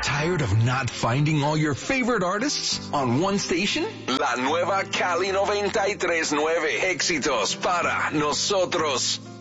Tired of not finding all your favorite artists on one station? La nueva Cali 93.9. Éxitos para nosotros.